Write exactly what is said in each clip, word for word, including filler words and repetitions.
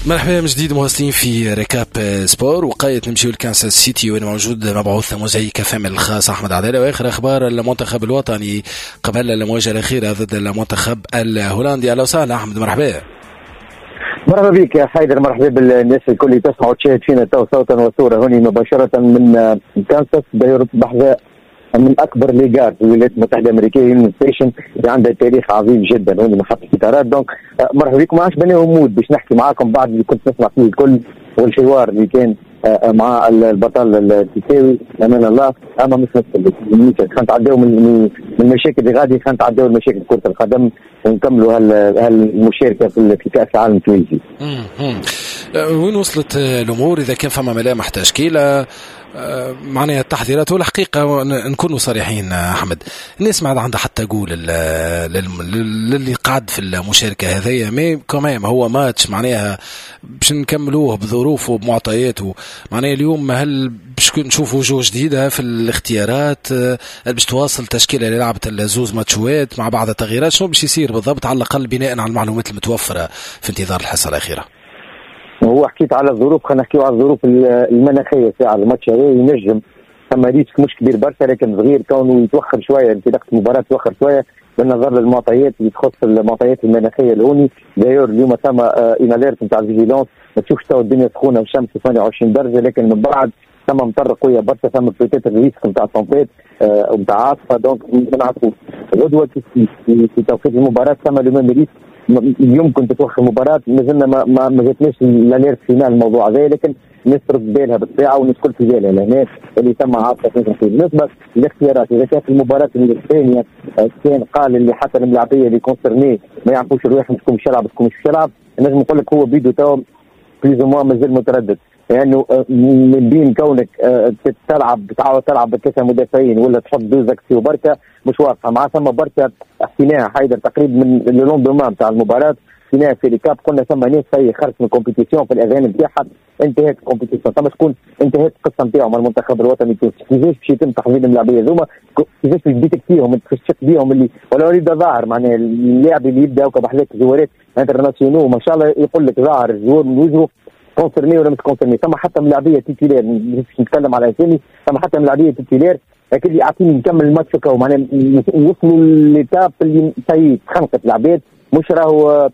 مرحبا من جديد مواصلين في ريكاب سبور. وقاية نمشيو لكانساس سيتي وين موجود مبعوث موزعي كفامل الخاص أحمد عدالة. وآخر أخبار المنتخب الوطني قبل المواجهة الأخيرة ضد المنتخب الهولندي. أهلا وسهلا أحمد، مرحبا. مرحبا بك يا حيدر، مرحبا بالناس الكل اللي تسمع وتشاهد فينا تو صوتا وصورة هنا مباشرة من كانساس بيروت بحذاء من اكبر ليجار في الولايات المتحده الامريكيه، يونيون ستيشن اللي عندها تاريخ عظيم جدا هنا محطه قطارات. دونك مرحبا بكم. عاش بني ومود باش نحكي معاكم بعد اللي كنت نسمع فيه الكل والحوار اللي كان مع البطل التساوي امان الله. اما مش خلينا نتعداو من المشاكل اللي غادي، خلينا نتعداو المشاكل كره القدم ونكملوا هالمشاركه في كاس العالم التونسي. وين وصلت الامور؟ اذا كان فما ملامح تشكيله معناها التحضيرات، والحقيقه نكونوا صريحين احمد، الناس ما عندها حتى تقول للي قعد في المشاركه هذيا مي كمان هو ماتش معناها باش نكملوه بظروفه وبمعطياته. معناها اليوم هل باش نشوفوا وجوه جديده في الاختيارات باش تواصل تشكيله اللي لعبت الزوز ماتشوات مع بعض التغييرات؟ شنو باش يصير بالضبط على الاقل بناء على المعلومات المتوفره في انتظار الحصه الاخيره؟ هو حكيت على الظروف، خلينا نحكيو على الظروف المناخيه ساعه الماتش هذا ينجم ثم ريسك مش كبير برشا، لكن صغير كونه يتوخر شويه، انطلاقه المباراه تتوخر شويه بالنظر للمعطيات اللي تخص المعطيات المناخيه الهوني. دايور اليوم ثم ان اليرت نتاع الفيجيلونس، ما تشوفش تو الدنيا سخونه والشمس ثمانية وعشرين درجه، لكن من بعد ثم مطر قويه برشا، ثم بروتيت الريسك نتاع التنطيط ونتاع عاصفه. دونك نعرفوا غدوه في توقيت المباراه ثم لو ريسك يمكن تتوخر المباراة. ما زلنا ما ما, ما جاتناش الاليرت فينال الموضوع هذا، لكن الناس ترد بالها بالطبيعه والناس كل في بالها لهنا اللي تم عاصفه. بالنسبه للاختيارات، اذا كانت المباراه الثانيه كان قال اللي حتى الملاعبيه اللي كونسرني ما يعرفوش الواحد شكون باش يلعب شكون مش يلعب، نجم نقول لك هو بيدو تو بليز موا مازال متردد، لانه يعني من بين كونك تلعب تعاود تلعب بثلاثه مدافعين ولا تحط دوزك في بركه مش واضحه. مع ثم بركه حكيناها حيدر تقريبا من اللوندومان تاع المباراه، حكيناها في ريكاب، قلنا ثم ناس هي خرجت من الكومبيتيسيون في الاذان نتاعها، انتهت الكومبيتيسيون ثم شكون انتهت القصه نتاعهم مع المنتخب الوطني التونسي. كيفاش باش يتم تحضير اللاعبيه هذوما، كيفاش باش ديتكتيهم ما تخشش بيهم اللي ولا وليد ظاهر معناها اللاعب اللي يبدا وكبحذاك جوارات انترناسيونال ما شاء الله يقول لك ظاهر الجوار من وجهه كونسرني ولا مش كونسرني. ثم حتى من لاعبيه تيتيلير، مش نتكلم على اسامي، ثم حتى من لاعبيه تيتيلير لكن اللي يعطيني نكمل الماتش هكا ومعناها وصلوا للتاب اللي سيد خنقت العباد، مش راهو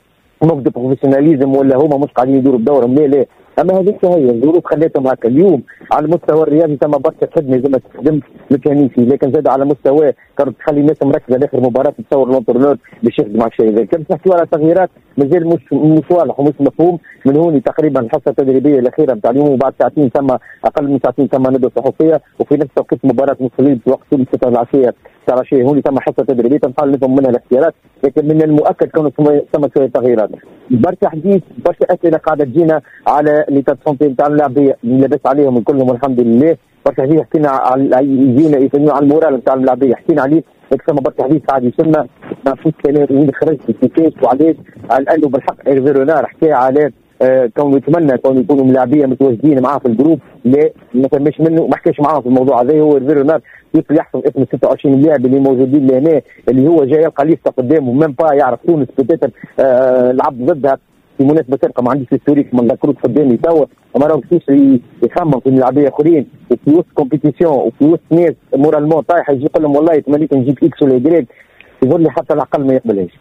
نقد بروفيسيوناليزم ولا هما مش قاعدين يدوروا بدورهم، لا لا. اما هذيك هي الظروف خليتهم هكا. اليوم على المستوى الرياضي ثم برشا خدمه زي ما تخدم ميكانيكي، لكن زاد على مستوى كانت تخلي الناس مركزه لاخر مباراه تصور لونترنور باش يخدم مع الشيء هذا. كان نحكيو على تغييرات مازال مش مش واضح ومش مفهوم. من هون تقريبا الحصه التدريبيه الاخيره نتاع اليوم وبعد ساعتين ثم اقل من ساعتين ثم ندوه صحفيه، وفي نفس الوقت مباراه مصريين في وقت ستة العشيه ترى شيء هون ثم حصه تدريبيه تنحل لهم منها الاختيارات، لكن من المؤكد كانوا ثم شويه تغييرات. برشا حديث برشا اسئله قاعده تجينا على لي تاتسونتي نتاع اللاعبيه اللي لبس عليهم كلهم والحمد لله. برشا حديث حكينا على يجينا يفهموا على المورال نتاع اللاعبيه، حكينا عليه، لكن ثم برشا حديث قاعد يسمى ما فيش كلام وين خرجت كيفاش وعلاش. لانه بالحق ايرفي رونار حكى على آه كونه يتمنى كونه يكونوا ملاعبيه متواجدين معاه في الجروب، لا ما فماش منه ما حكاش معاه في الموضوع هذا. هو ايرفي رونار يقدر يحفظ اسم ستة وعشرين لاعب اللي موجودين لهنا، اللي هو جاي يلقى لسته قدامه ميم با يعرف تونس بتاتر آه لعب ضدها في مناسبه سابقه ما عنديش هيستوريك ما نذكروش قدامي توا، ما راهوش يخمم في ملاعبيه اخرين وفي وسط كومبيتيسيون وفي وسط ناس مورالمون طايحه يجي يقول لهم والله تمنيت نجيب اكس ولا يجريك، يقول لي حتى العقل ما يقبلهاش.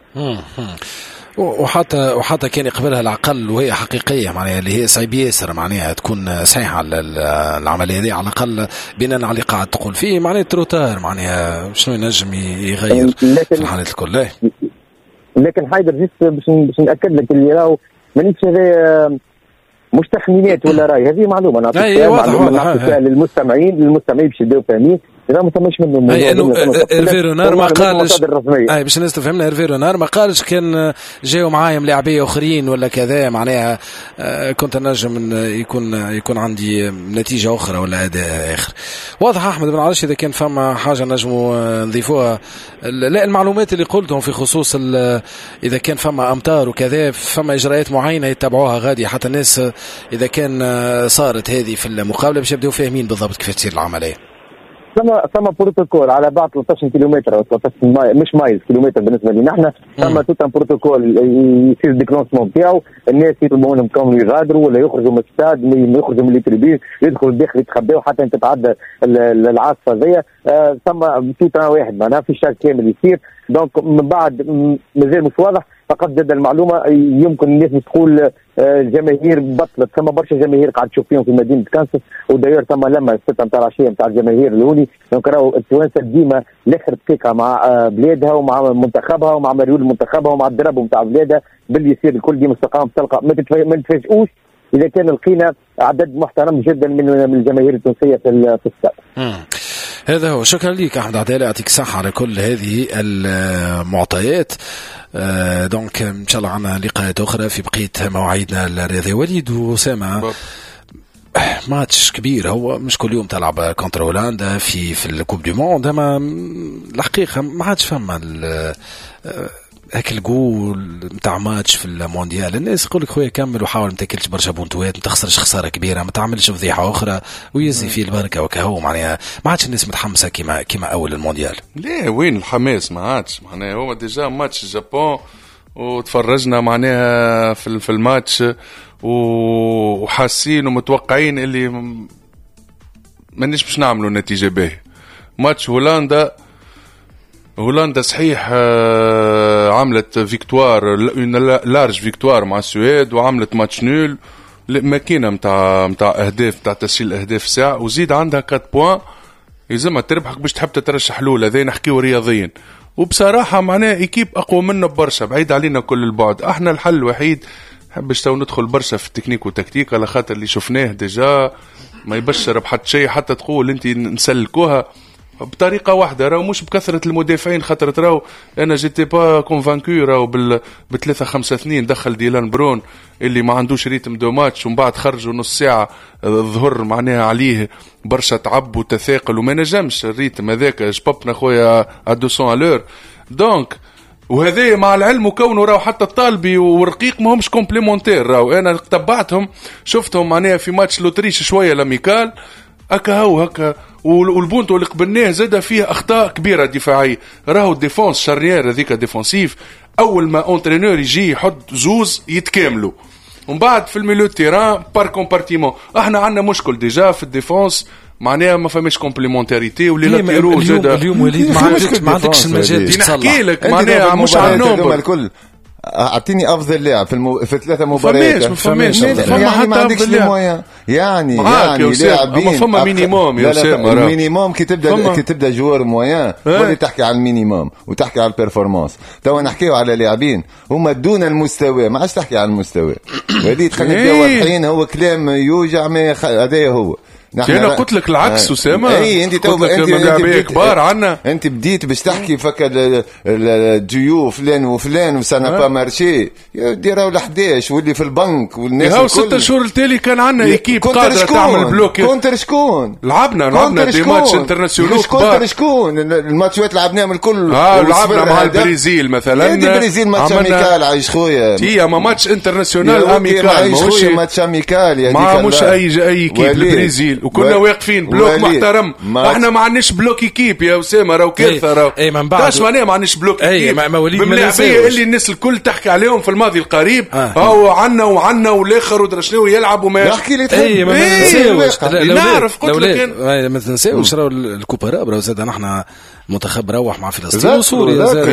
وحتى وحتى كان يقبلها العقل وهي حقيقيه معناها اللي هي صعيب ياسر معناها تكون صحيحه العمليه هذه على الاقل بناء على اللي قاعد تقول فيه معناها تروتار معناها شنو ينجم يغير في الحالات الكل. لكن حيدر جيت باش باش ناكد لك اللي راهو مانيش هذا مش تخمينات ولا راي، هذه معلومه نعطيها معلومه للمستمعين للمستمعين باش يبداو فاهمين. اذا ما تمش منه الموضوع انه ايرفي رونار ما قالش اي باش الناس تفهمنا. ايرفي رونار ما قالش كان جاوا معايا ملاعبيه اخرين ولا كذا معناها كنت نجم يكون يكون عندي نتيجه اخرى ولا اداء اخر. واضح احمد بن عرش اذا كان فما حاجه نجموا نضيفوها. لا المعلومات اللي قلتهم في خصوص اذا كان فما امطار وكذا فما اجراءات معينه يتبعوها غادي حتى الناس اذا كان صارت هذه في المقابله باش يبداو فاهمين بالضبط كيف تصير العمليه. ثم ثم بروتوكول على بعد ثلاثة عشر كيلومتر او ثلاثة عشر مايل، مش مايل كيلومتر بالنسبه لنا احنا، ثم توت بروتوكول يصير ديكلونسمون نتاعو، الناس يطلبوا منهم كانوا يغادروا ولا يخرجوا من الاستاد، يخرجوا من التريبين، يدخلوا الداخل يتخباوا حتى تتعدى العاصفه ذي. آه ثم توت واحد معناها في شهر كامل يصير. دونك من بعد مازال مش واضح، فقط زاد المعلومه يمكن الناس تقول الجماهير بطلت، ثم برشا جماهير قاعد تشوف فيهم في مدينه كانساس، وداير ثم لما الستة نتاع العشيه نتاع الجماهير الهوني. دونك راهو التوانسه ديما لاخر دقيقه مع بلادها ومع منتخبها ومع مريول منتخبها ومع الدرب نتاع بلادها باللي يصير الكل ديما استقام تلقى. ما تتفاجئوش اذا كان لقينا عدد محترم جدا من من الجماهير التونسيه في في الستاد. هذا هو. شكرا لك احمد عدالة، يعطيك الصحة على كل هذه المعطيات. آه دونك ان شاء الله عنا لقاءات اخرى في بقية مواعيدنا الرياضية. وليد وسامة، ماتش كبير، هو مش كل يوم تلعب كونتر هولندا في في الكوب دي موند، اما الحقيقة ما عادش فما هاك الجول نتاع ماتش في المونديال. الناس يقول لك خويا كمل وحاول ما تاكلش برشا بونتوات، ما تخسرش خساره كبيره، ما تعملش فضيحه اخرى ويزي في البركه وكهو. معناها ما عادش الناس متحمسه كيما كيما اول المونديال. ليه وين الحماس؟ ما عادش معناها هو ديجا ماتش اليابان وتفرجنا معناها في في الماتش وحاسين ومتوقعين اللي مانيش باش نعملوا نتيجه باهيه. ماتش هولندا هولندا صحيح عملت فيكتوار لارج فيكتوار مع السويد، وعملت ماتش نول ماكينه متاع متاع اهداف متاع تسجيل اهداف ساعه، وزيد عندها أربعة بوان يلزمها تربحك باش تحب تترشح الاولى. هذا نحكيو رياضيا، وبصراحه معناها ايكيب اقوى منا برشا، بعيد علينا كل البعد. احنا الحل الوحيد حبش تو ندخل برشا في التكنيك والتكتيك، على خاطر اللي شفناه ديجا ما يبشر بحد شيء، حتى تقول انت نسلكوها بطريقه واحده، راهو مش بكثره المدافعين. خاطر راهو انا جيتي با كونفانكو راهو بال بثلاثة خمسة اثنين دخل ديلان برون اللي ما عندوش ريتم دو ماتش، ومن بعد خرجوا نص ساعه ظهر معناها عليه برشا تعب وتثاقل وما نجمش الريتم هذاك جببنا خويا ا مئتين الور. دونك وهذا مع العلم وكونه راهو حتى الطالبي والرقيق ما همش كومبليمونتير. راهو انا تبعتهم شفتهم معناها في ماتش لوتريش شويه لاميكال هكا هو هكا، والبونتو اللي قبلناه زاد فيه اخطاء كبيره دفاعيه. راهو الديفونس شارير هذيك ديفونسيف اول ما اونترينور يجي يحط زوز يتكاملوا، ومن بعد في الميليو تيران بار كومبارتيمون. احنا عندنا مشكل ديجا في الديفونس معناها ما فماش كومبليمونتاريتي ولينا تيرو زاد اليوم وليد ما عندكش المجال باش نحكي لك معناها مش على النوم الكل. اعطيني افضل لاعب في المو... في ثلاثه مباريات ما فماش يعني حتى ما عندكش المويه يعني يعني لاعبين فما مينيموم يا اسامه. المينيموم كي تبدا كي تبدا جوار مويان ولا تحكي على المينيموم وتحكي على البيرفورمانس. تو نحكيو على لاعبين هما دون المستوى، ما عادش تحكي على المستوى. وليد خلينا نبداو واضحين، هو كلام يوجع ما هذا هو. انا قلت لك العكس اسامه. اي انت تو انت بديت كبار عنا، انت بديت باش تحكي فك الجيو فلان وفلان وسانا با مارشي ديروا ل11 واللي في البنك والناس الكل. ستة شهور التالي كان عندنا ايكيب قادره تعمل بلوك. كونتر شكون لعبنا لعبنا دي ماتش انترناسيونال كبار. كونتر شكون الماتشات لعبناهم الكل. اه لعبنا مع البرازيل مثلا. البرازيل ماتش اميكال عايش خويا. هي ما ماتش انترناسيونال اميكال ماهوش ماتش اميكال يا ما مش اي اي كيب البرازيل، وكنا واقفين بلوك محترم. احنا ما عندناش بلوك ايكيب يا اسامه، راهو كارثه. راهو اي من بعد اش معناها ما عندناش بلوك ايكيب بالملاعبيه اللي الناس الكل تحكي عليهم في الماضي القريب. هو عنا وعنا والاخر ودرشناو يلعبوا ما يحكي لي اي ما نساوش. نعرف قلت لك ما تنساوش راهو الكوبارا راهو زاد نحن منتخب روح مع فلسطين وسوريا زاد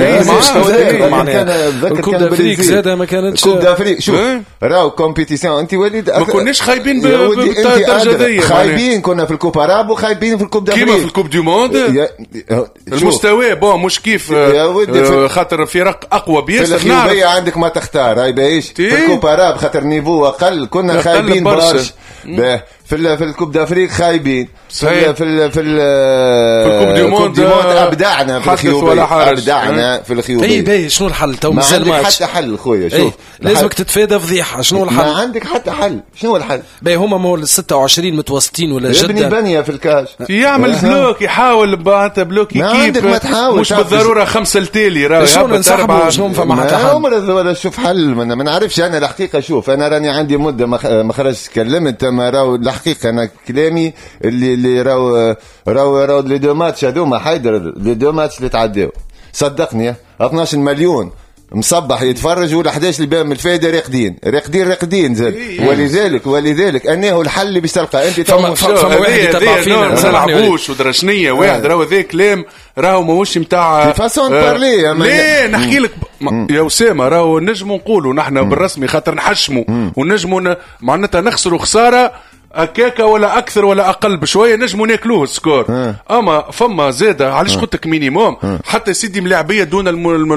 الكوب دافريك زاد ما كانتش كوب دافريك. شوف راهو كومبيتيسيون انت وليد ما كناش خايبين بالدرجه دي. خايبين كنا في الكوب اراب وخايبين في الكوب دافريك كيما في الكوب دي موند. المستوى بون مش كيف خاطر فرق اقوى بياسر. في الخيوبيه عندك ما تختار هاي بايش في الكوب اراب خاطر نيفو اقل كنا خايبين برشا. في في الكوب دافريك خايبين في في في الكوب دي موند ابدعنا في الخيوبيه ابدعنا في الخيوبيه. اي باهي شنو الحل تو ما عندك حتى حل خويا. شوف لازمك تتفادى فضيحه. شنو الحل؟ ما عندك حتى حل. شنو الحل؟ باهي هما مول ستة وعشرين متوسطين ولا جده ابني بنيه في الكاش يعمل بلوك يحاول بعته بلوك يكيب مش بالضروره خمسه التالي راه شنو نسحبوا شنو فما حتى حل ولا شوف حل ما نعرفش انا الحقيقه. شوف انا راني عندي مده ما خرجت تكلمت ما راهو تحقيق انا كلامي اللي اللي راهو راهو راهو لي دو ماتش هذوما حيدر لي دو ماتش اللي تعداو صدقني اثناش مليون مصبح يتفرج ولا احد عشر اللي بهم الفايده راقدين راقدين راقدين زاد ولذلك ولذلك انه الحل اللي باش تلقى انت فما فما واحد يتبع فينا ما نلعبوش ودرشنيه واحد راهو ذا كلام راهو ماهوش نتاع فاسون بارلي ليه نحكي لك يا اسامه راهو نجموا نقولوا نحن بالرسمي خاطر نحشموا ونجموا معناتها نخسروا خساره هكاكا ولا اكثر ولا اقل بشويه نجموا ناكلوه السكور اه. اما فما زاده علاش قلت لك مينيموم اه. حتى سيدي ملاعبيه دون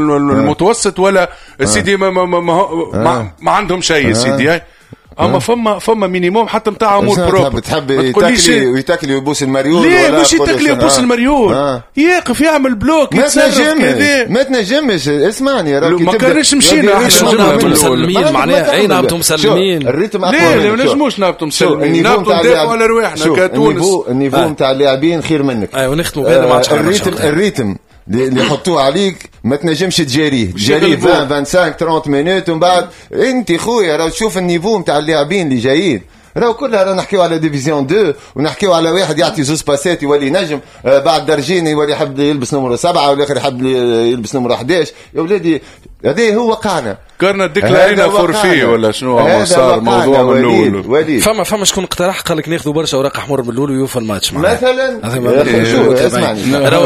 المتوسط ولا اه. سيدي ما ما, ما, ما, ما عندهم شيء سيدي اه. اما فما فما مينيموم حتى نتاع امور بروب بتحب يتاكلي ويتاكلي ويبوس المريول ليه مش يتاكلي ويبوس المريول آه. يقف يعمل بلوك ما تنجمش ما تنجمش اسمعني راكي ما كانش مشينا احنا نهبطوا مسلمين معناها اي نهبطوا مسلمين الريتم ليه ما نجموش نهبطوا مسلمين نهبطوا ندافعوا على رواحنا كتونس النيفو نتاع اللاعبين خير منك اي ونختموا بهذا ما عادش الريتم الريتم اللي يحطوه عليك ما تنجمش تجاريه تجاريه عشرين خمسة وعشرين ثلاثين مينوت ومن بعد انت خويا راه تشوف النيفو نتاع اللاعبين اللي جايين راهو كلها راه نحكيو على ديفيزيون اثنين ونحكيو على واحد يعطي زوز باسات يولي نجم آه بعد درجين يولي يحب يلبس نمره سبعة والاخر يحب يلبس نمره احد عشر يا ولادي هذا هو وقعنا كرنا ديكلاينا فورفي ولا شنو هو صار موضوع من الاول فما فما شكون اقترح قال لك ناخذوا برشا اوراق احمر من الاول ويوفى الماتش مثلا شو اسمعني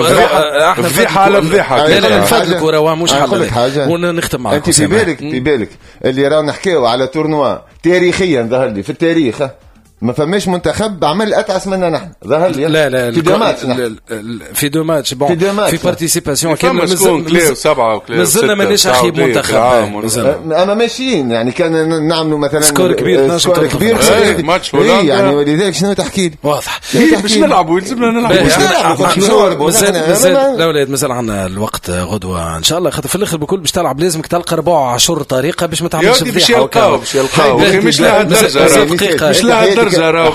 احنا فضيحه على فضيحه لا لا نفدلك وراه مش حل ونختم معك انت في بالك في بالك اللي راهو نحكيو على تورنوا تاريخيا ظهر لي في التاريخ ما فماش منتخب عمل اتعس منا نحن ظهر لي لا لا في دو ماتش في دو ماتش بون في بارتيسيباسيون كان مازال سبعة وكلاو مازلنا مانيش اخيب منتخب اما ماشيين يعني كان نعملوا مثلا سكور كبير سكور كبير ماتش هولندا يعني ولذلك شنو تحكي لي واضح باش نلعبوا يلزمنا نلعبوا مازال مازال الاولاد مازال عندنا الوقت غدوه ان شاء الله خاطر في الاخر بكل باش تلعب لازمك تلقى أربعة عشر طريقه باش ما تعملش فضيحه باش يلقاو باش يلقاو مش لها درجه مش لها درجه راهو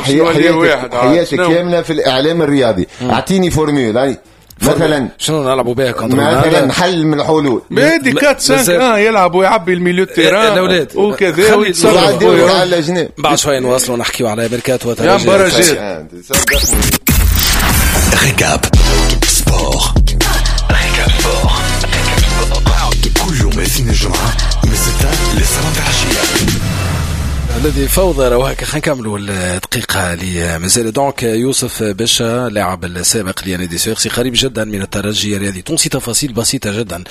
حياتك كامله في الاعلام الرياضي اعطيني فورمول مثلا شنو نلعبوا بها مثلا نحل من الحلول بيدي كات سانك اه يلعب ويعبي الميليو تيران الاولاد وكذا ويتصرفوا على الجناب بعد شويه نواصلوا نحكيوا على ميركات يا مبارجات ريكاب سبور ريكاب سبور كل يوم اثنين الجمعه من ستة للسبعة العشيه الذي فوضى راه هكا. خلينا نكملوا الدقيقه اللي مازال. دونك يوسف باشا لاعب السابق لنادي سويرسي قريب جدا من الترجي الرياضي تونسي. تفاصيل بسيطه جدا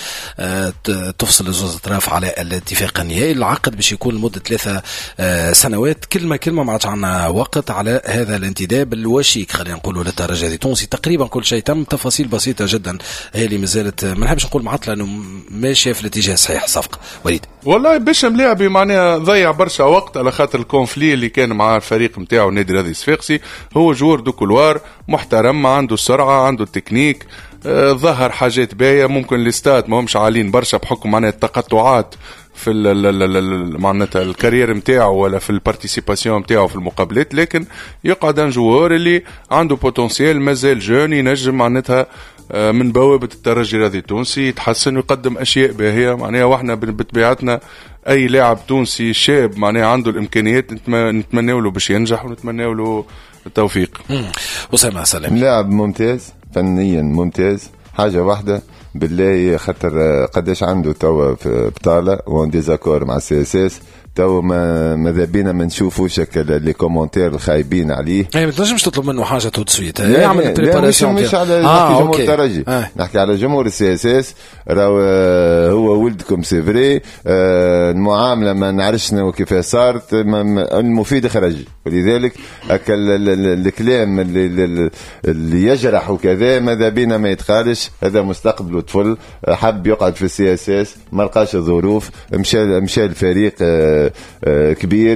تفصل الزوز اطراف على الاتفاق النهائي. العقد باش يكون لمده ثلاثه سنوات. كلمه كلمه ما عادش عندنا وقت على هذا الانتداب الوشيك خلينا نقولوا للترجي التونسي. تقريبا كل شيء تم. تفاصيل بسيطه جدا هي اللي مازالت ما نحبش نقول معطله لانه ماشيه في الاتجاه الصحيح الصفقه. وليد والله باش ملاعبي معناها ضيع برشا وقت على خاطر الكونفلي اللي كان مع الفريق نتاعو النادي الرياضي الصفاقسي. هو جوار دو كولوار محترم عنده السرعه عنده التكنيك آه ظهر حاجات باهيه. ممكن الاستاد ما همش عالين برشا بحكم معناها التقطعات في معناتها الكارير نتاعو ولا في البارتيسيباسيون نتاعو في المقابلات، لكن يقعد ان جوار اللي عنده بوتنسيال مازال جون ينجم معناتها من بوابة الترجي الرياضي التونسي يتحسن ويقدم أشياء باهية معناها. وإحنا بطبيعتنا أي لاعب تونسي شاب معناها عنده الإمكانيات نتمنى له باش ينجح ونتمنى له التوفيق. أسامة سلام لاعب ممتاز فنيا ممتاز. حاجة واحدة بالله خاطر قداش عنده توا في بطالة وان ديزاكور مع السي اس اس تو ما ماذا بينا ما نشوفوش لي كومونتير الخايبين عليه. اي ما تنجمش تطلب منه حاجه تو سويت يعمل البريباراسيون. مش على آه جمهور الترجي آه. نحكي على جمهور السي اس اس راهو هو ولدكم سي فري. آه المعامله ما نعرفش شنو كيف صارت المفيد خرج. ولذلك هكا الكلام اللي, اللي يجرح وكذا ماذا بينا ما يتقالش. هذا مستقبله طفل حب يقعد في السي اس اس ما لقاش ظروف مشى مشى الفريق آه كبير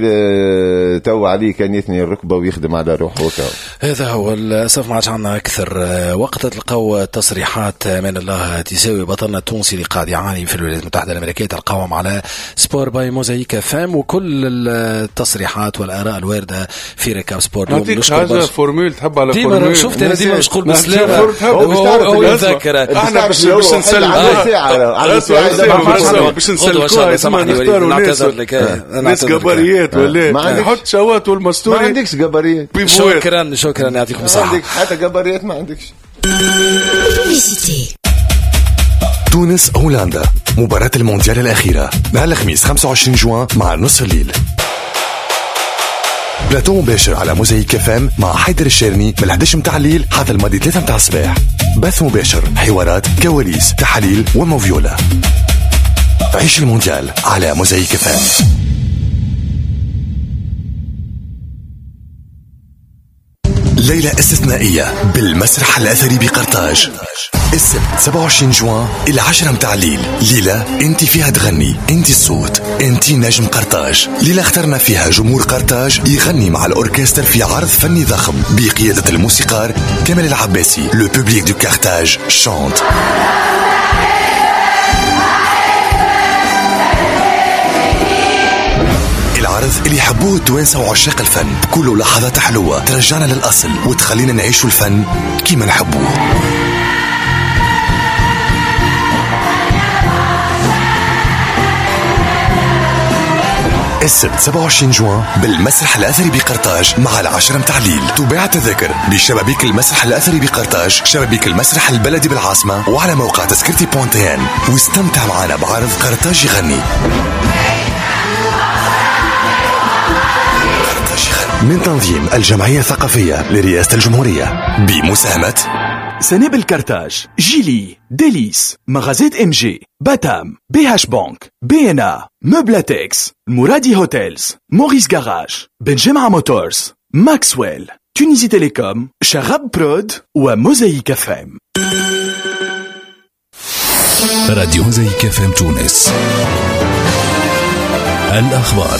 تو عليه كان يثني الركبة ويخدم على روحه. هذا هو للأسف ما عادش عندنا أكثر وقت. تلقاو تصريحات من الله تساوي بطلنا التونسي اللي قاعد يعاني في الولايات المتحدة الأمريكية. تلقاهم على سبور باي موزايك فام وكل التصريحات والآراء الواردة في ركاب سبور. نعطيك حاجة فورمول تحب على فورمول. ديما شفت أنا ديما مش قول بسلامة هو يذكر احنا باش باش نسلموها على الساعة باش نسلموها نختاروا ناس ناس جباريات ولا ما عندك شوات والمستوري ما عندكش جباريات. شكرا شكرا يعطيكم الصحة. ما عندك حتى جباريات ما عندكش. تونس هولندا مباراة المونديال الأخيرة نهار الخميس خمسة وعشرين جوان مع نصف الليل. بلاتو مباشر على موزايك اف ام مع حيدر الشيرني من الحداش متاع الليل حتى الماضي ثلاثة متاع الصباح. بث مباشر، حوارات، كواليس، تحاليل وموفيولا. عيش المونديال على موزايك اف ام. ليلة استثنائية بالمسرح الأثري بقرطاج السبت سبعة وعشرين جوان إلى عشرة متاع الليل. ليلة انت فيها تغني، انت الصوت، انت نجم قرطاج. ليلة اخترنا فيها جمهور قرطاج يغني مع الأوركستر في عرض فني ضخم بقيادة الموسيقار كمال العباسي. لو بوبليك دو كارتاج شانت. العرض اللي يحبوه التوانسة وعشاق الفن، كله لحظات حلوة ترجعنا للأصل وتخلينا نعيشوا الفن كيما نحبوه. السبت سبعة وعشرين جوان بالمسرح الأثري بقرطاج مع العشرة متاع الليل. تباع تذاكر بشبابيك المسرح الأثري بقرطاج، شبابيك المسرح البلدي بالعاصمة، وعلى موقع تذكرتي بوانتين. واستمتع معنا بعرض قرطاج يغني. من تنظيم الجمعية الثقافية لرئاسة الجمهورية بمساهمة سنابل كارتاج، جيلي، ديليس، مغازات ام جي، باتام، بي هاش بانك، بي ان ا، مبلاتكس، المرادي هوتيلز، موريس جاراج، بن جمعة موتورز، ماكسويل، تونيزي تيليكوم، شغب برود وموزايك اف ام. راديو موزايك اف ام تونس. الأخبار.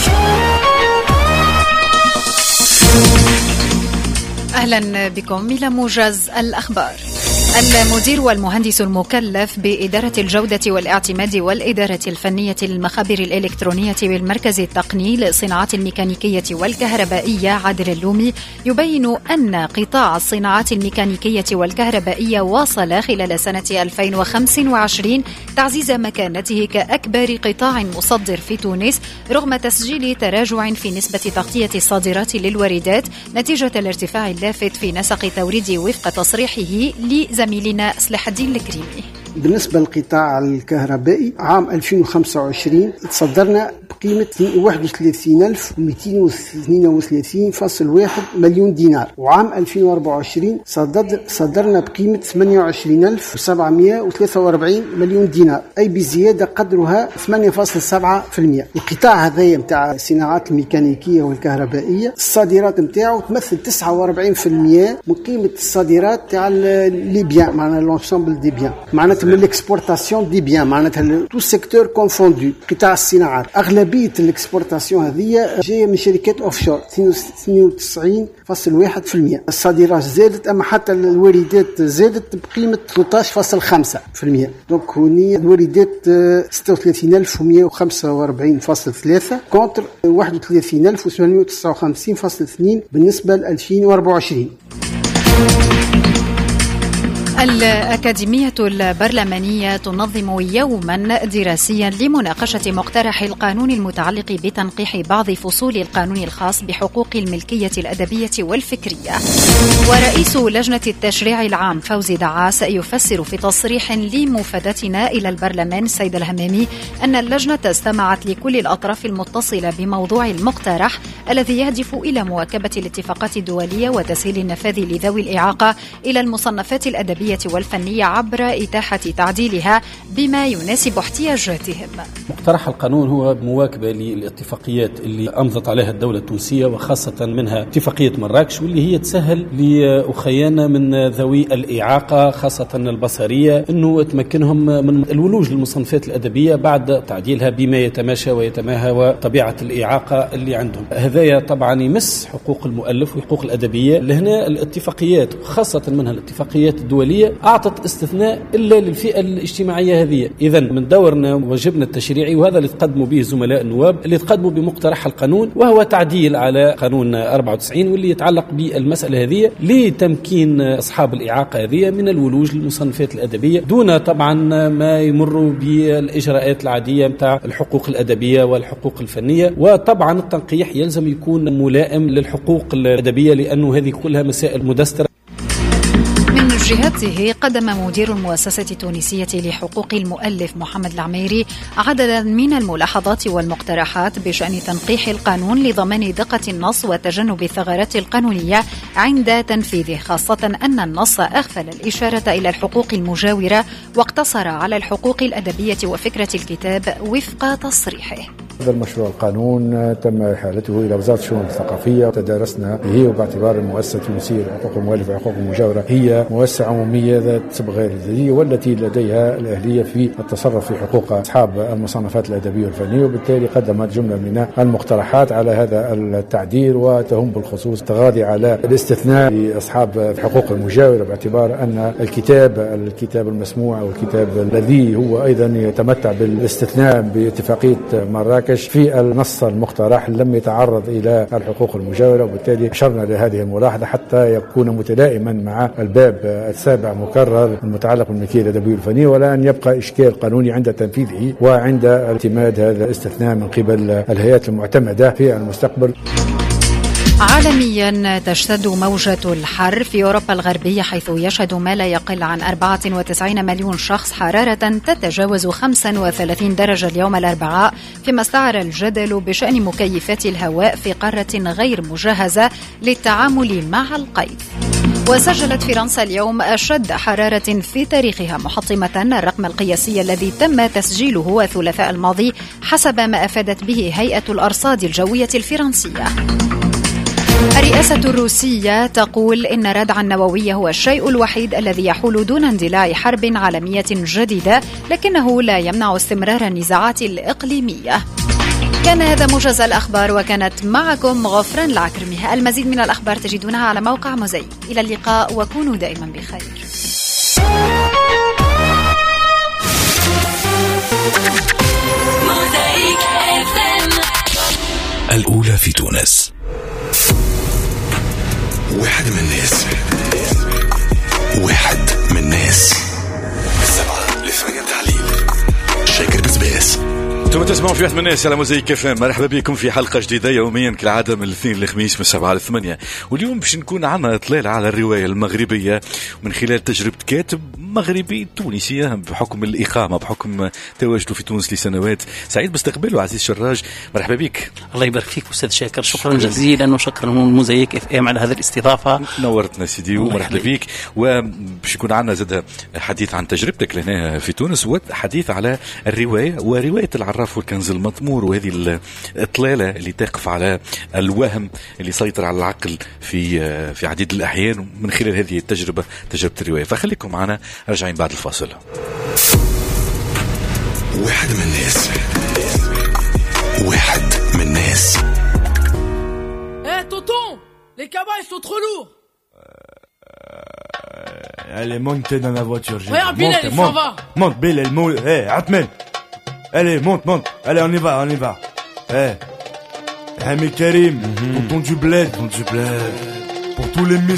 أهلا بكم إلى موجز الأخبار. المدير والمهندس المكلف بإدارة الجودة والاعتماد والإدارة الفنية للمخابر الإلكترونية بالمركز التقني للصناعات الميكانيكية والكهربائية عادل اللومي يبين أن قطاع الصناعات الميكانيكية والكهربائية واصل خلال سنة ألفين وخمسة وعشرين تعزيز مكانته كأكبر قطاع مصدر في تونس رغم تسجيل تراجع في نسبة تغطية الصادرات للواردات نتيجة الارتفاع اللافت في نسق توريد وفق تصريحه لزميلنا صلاح الدين الكريمي. بالنسبة للقطاع الكهربائي عام ألفين وخمسة وعشرين تصدرنا بقيمة واحد وثلاثين ألف ومئتين واثنين وثلاثين فاصل واحد مليون دينار، وعام ألفين وأربعة وعشرين صدر صدرنا بقيمة ثمانية وعشرين ألف وسبعمئة وثلاثة وأربعين مليون دينار، أي بزيادة قدرها ثمانية فاصل سبعة بالمئة. القطاع هذا متاع الصناعات الميكانيكية والكهربائية الصادرات متاعه تمثل تسعة وأربعين بالمئة من قيمة الصادرات تاع لي بيان، معناها لونسامبل دي بيان، معناتها من الاكسبورتاسيون دي بيان، معناتها تو سيكتور كونفوندو. قطاع الصناعات اغلبيه الاكسبورتاسيون هذه جايه من شركات اوفشور اثنين وتسعين فاصل واحد بالمئة. الصادرات زادت، اما حتى الواردات زادت بقيمه ثلاثة عشر فاصل خمسة بالمئة. دونك هوني الواردات ستة وثلاثين ألف ومئة وخمسة وأربعين فاصل ثلاثة كونتر واحد وثلاثين ألف وثمانمئة وتسعة وخمسين فاصل اثنين بالنسبه ل ألفين وأربعة وعشرين. الأكاديمية البرلمانية تنظم يوما دراسيا لمناقشة مقترح القانون المتعلق بتنقيح بعض فصول القانون الخاص بحقوق الملكية الأدبية والفكرية. ورئيس لجنة التشريع العام فوزي دعاس يفسر في تصريح لمفادتنا إلى البرلمان السيد الهمامي أن اللجنة استمعت لكل الأطراف المتصلة بموضوع المقترح الذي يهدف إلى مواكبة الاتفاقات الدولية وتسهيل النفاذ لذوي الإعاقة إلى المصنفات الأدبية والفنية عبر إتاحة تعديلها بما يناسب احتياجاتهم. مقترح القانون هو مواكبة للاتفاقيات اللي أمضت عليها الدولة التونسية وخاصة منها اتفاقية مراكش، واللي هي تسهل لأخيانا من ذوي الإعاقة خاصة البصرية أنه تمكنهم من الولوج للمصنفات الأدبية بعد تعديلها بما يتماشى ويتماهى وطبيعة الإعاقة اللي عندهم. هذا طبعا يمس حقوق المؤلف وحقوق الأدبية. لهنا الاتفاقيات وخاصة منها الاتفاقيات الدولية الأدبية أعطت استثناء إلا للفئة الاجتماعية هذه. إذا من دورنا وواجبنا التشريعي، وهذا اللي تقدموا به زملاء النواب، اللي تقدموا بمقترح القانون وهو تعديل على قانون أربعة وتسعين، واللي يتعلق بالمسألة هذه لتمكين أصحاب الإعاقة هذه من الولوج للمصنفات الأدبية دون طبعا ما يمروا بالإجراءات العادية متاع الحقوق الأدبية والحقوق الفنية. وطبعا التنقيح يلزم يكون ملائم للحقوق الأدبية، لأنه هذه كلها مسائل مدسترة. من جهته قدم مدير المؤسسة التونسية لحقوق المؤلف محمد العميري عددا من الملاحظات والمقترحات بشأن تنقيح القانون لضمان دقة النص وتجنب الثغرات القانونية عند تنفيذه، خاصة أن النص أغفل الإشارة إلى الحقوق المجاورة واقتصر على الحقوق الأدبية وفكرة الكتاب وفق تصريحه. هذا المشروع القانون تم إحالته إلى وزارة الشؤون الثقافية، تدارسنا هي، وباعتبار المؤسسة التونسية لحقوق المؤلف وحقوق المجاورة هي مؤسسة عمومية ذات صبغة الذاتية والتي لديها الأهلية في التصرف في حقوق أصحاب المصنفات الأدبية والفنية، وبالتالي قدمت جملة من المقترحات على هذا التعديل، وتهم بالخصوص التغاضي على الاستثناء لأصحاب حقوق المجاورة، باعتبار أن الكتاب الكتاب المسموع أو الكتاب الذي هو أيضا يتمتع بالاستثناء باتفاقية مراكش في النص المقترح لم يتعرض إلى الحقوق المجاورة، وبالتالي أشرنا لهذه الملاحظة حتى يكون متلائما مع الباب السابع مكرر المتعلق بالملكية الأدبية والفنية، ولا أن يبقى إشكال قانوني عند تنفيذه وعند اعتماد هذا الاستثناء من قبل الهيئات المعتمدة في المستقبل. عالميا تشتد موجة الحر في أوروبا الغربية، حيث يشهد ما لا يقل عن أربعة وتسعين مليون شخص حرارة تتجاوز خمسة وثلاثين درجة اليوم الأربعاء، فيما استعر الجدل بشأن مكيفات الهواء في قارة غير مجهزة للتعامل مع القيد. وسجلت فرنسا اليوم أشد حرارة في تاريخها، محطمة الرقم القياسي الذي تم تسجيله الثلاثاء الماضي حسب ما أفادت به هيئة الأرصاد الجوية الفرنسية. الرئاسة الروسية تقول إن الردع النووي هو الشيء الوحيد الذي يحول دون اندلاع حرب عالمية جديدة، لكنه لا يمنع استمرار النزاعات الإقليمية. كان هذا موجز الأخبار، وكانت معكم غفران العكرمي. المزيد من الأخبار تجدونها على موقع موزايك. إلى اللقاء وكونوا دائما بخير. الأولى في تونس. واحد من الناس واحد من الناس سبعة لثمانية تعليل شاكر بزباس. انتم تسمعوا في واحد من الناس على موزايك اف ام. مرحبا بكم في حلقه جديده يوميا كالعاده من الاثنين للخميس من السبعة للثمانية، واليوم باش نكون عنا اطلاله على الروايه المغربيه من خلال تجربه كاتب مغربي تونسي بحكم الاقامه بحكم تواجده في تونس لسنوات. سعيد باستقباله عزيز شراج، مرحبا بك. الله يبارك فيك استاذ شاكر، شكرا جزيلا وشكرا موزايك اف ام على هذه الاستضافه. نورتنا سيدي ومرحبا بك. وباش يكون عنا زاد حديث عن تجربتك لهنا في تونس، وحديث على الروايه وروايه العراف والكنز المطمور، وهذه الإطلالة اللي تقف على الوهم اللي سيطر على العقل في في عديد الأحيان من خلال هذه التجربة، تجربة الرواية. فخليكم معنا، راجعين بعد الفاصل. واحد من الناس واحد من الناس. ايه توتون les cabanes sont trop lourds. Allez, monte dans la voiture. Regarde, Bilal, il s'en va. Monte, Bilal, monte. Eh, Atmen. Allez, monte, monte. Allez, on y va, on y va. Eh. Hamid Karim, pour ton du bled. Pour tous les